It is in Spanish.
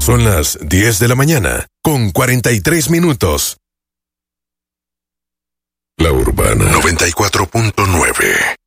Son las 10 de la mañana, con 43 minutos. La Urbana 94.9.